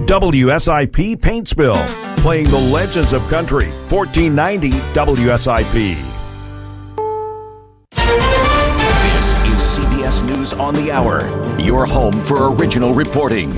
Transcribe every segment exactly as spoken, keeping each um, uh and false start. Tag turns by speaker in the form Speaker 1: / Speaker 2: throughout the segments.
Speaker 1: W S I P paint spill. Playing the legends of country. fourteen ninety W S I P.
Speaker 2: This is C B S News on the Hour. Your home for original reporting.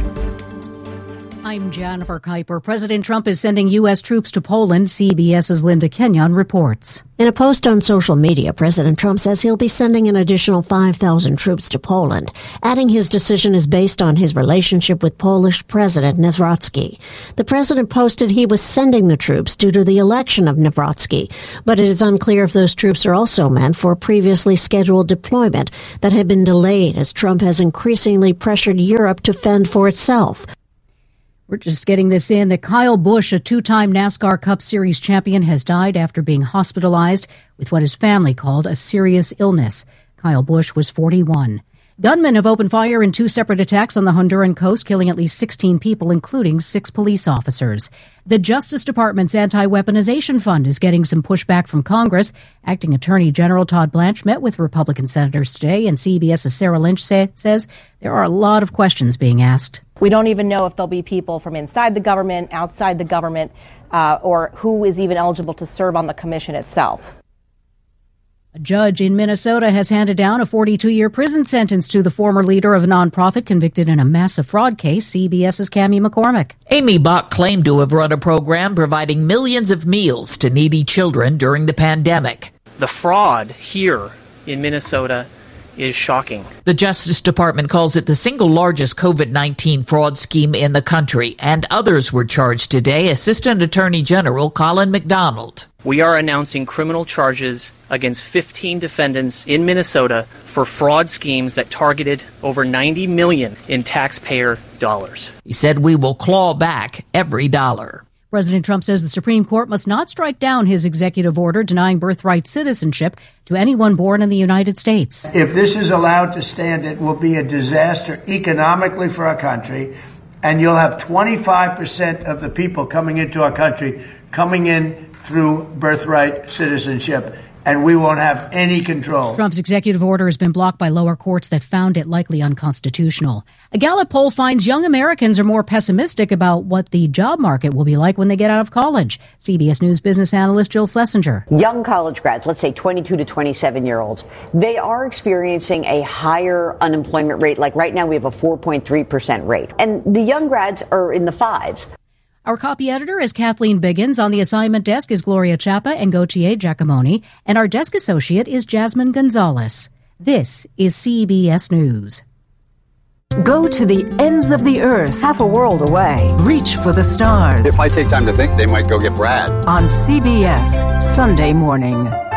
Speaker 3: I'm Jennifer Kuiper. President Trump is sending U S troops to Poland. CBS's Linda Kenyon reports.
Speaker 4: In a post on social media, President Trump says he'll be sending an additional five thousand troops to Poland, adding his decision is based on his relationship with Polish President Nawrocki. The president posted he was sending the troops due to the election of Nawrocki, but it is unclear if those troops are also meant for previously scheduled deployment that had been delayed as Trump has increasingly pressured Europe to fend for itself.
Speaker 3: We're just getting this in that Kyle Busch, a two-time NASCAR Cup Series champion, has died after being hospitalized with what his family called a serious illness. Kyle Busch was forty-one. Gunmen have opened fire in two separate attacks on the Honduran coast, killing at least sixteen people, including six police officers. The Justice Department's anti-weaponization fund is getting some pushback from Congress. Acting Attorney General Todd Blanche met with Republican senators today, and CBS's Sarah Lynch say, says there are a lot of questions being asked.
Speaker 5: We don't even know if there'll be people from inside the government, outside the government, uh, or who is even eligible to serve on the commission itself.
Speaker 3: A judge in Minnesota has handed down a forty-two-year prison sentence to the former leader of a nonprofit convicted in a massive fraud case. CBS's Cammie McCormick.
Speaker 6: Amy Bach claimed to have run a program providing millions of meals to needy children during the pandemic.
Speaker 7: The fraud here in Minnesota is shocking.
Speaker 6: The Justice Department calls it the single largest COVID nineteen fraud scheme in the country, and others were charged today. Assistant Attorney General Colin McDonald.
Speaker 7: We are announcing criminal charges against fifteen defendants in Minnesota for fraud schemes that targeted over ninety million dollars in taxpayer dollars.
Speaker 6: He said we will claw back every dollar.
Speaker 3: President Trump says the Supreme Court must not strike down his executive order denying birthright citizenship to anyone born in the United States.
Speaker 8: If this is allowed to stand, it will be a disaster economically for our country, and you'll have twenty-five percent of the people coming into our country coming in through birthright citizenship, and we won't have any control.
Speaker 3: Trump's executive order has been blocked by lower courts that found it likely unconstitutional. A Gallup poll finds young Americans are more pessimistic about what the job market will be like when they get out of college. C B S News business analyst Jill Schlesinger.
Speaker 9: Young college grads, let's say twenty-two to twenty-seven year olds, they are experiencing a higher unemployment rate. Like right now, we have a four point three percent rate. And the young grads are in the fives.
Speaker 3: Our copy editor is Kathleen Biggins. On the assignment desk is Gloria Chapa and Gautier Giacomoni. And our desk associate is Jasmine Gonzalez. This is C B S News.
Speaker 10: Go to the ends of the earth, half a world away. Reach for the stars.
Speaker 11: It might take time to think. They might go get Brad.
Speaker 10: On C B S Sunday Morning.